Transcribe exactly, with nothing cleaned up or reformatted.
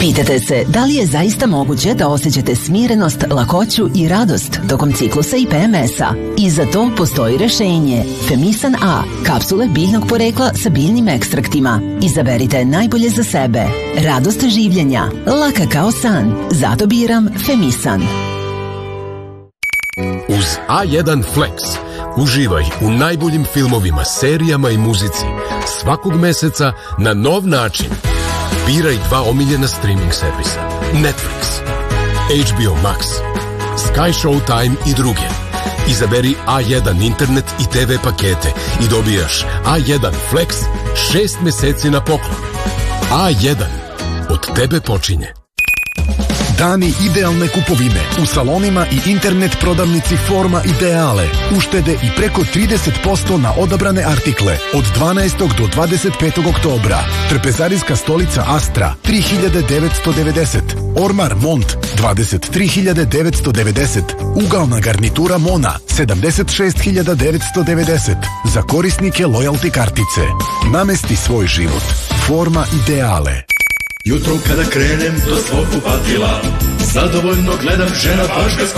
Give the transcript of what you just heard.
Pitate se da li je zaista moguće da osjećate smirenost, lakoću i radost tokom ciklusa i P M S-a? I za to postoji rešenje. Femisan A, kapsule biljnog porekla sa biljnim ekstraktima. Izaberite najbolje za sebe. Radost življenja, laka kao san. Zato biram Femisan. Uz A jedan Flex uživaj u najboljim filmovima, serijama i muzici svakog meseca na nov način. Biraj dva omiljena streaming servisa: Netflix, H B O Max, Sky Showtime i druge. Izaberi A jedan internet i te ve pakete i dobijaš A jedan Flex šest meseci na poklon. A jedan, od tebe počinje. Dani idealne kupovine u salonima i internet prodavnici Forma Ideale. Uštede i preko trideset posto na odabrane artikle od dvanaestog do dvadeset petog oktobra. Trpezarijska stolica Astra tri hiljade devetsto devedeset. Ormar Mont dvadeset tri hiljade devetsto devedeset. Ugalna garnitura Mona sedamdeset šest hiljada devetsto devedeset. Za korisnike lojalty kartice. Namesti svoj život. Forma Ideale. Jutro kada krenem do svog kupatila, zadovoljno gledam, žena baš ga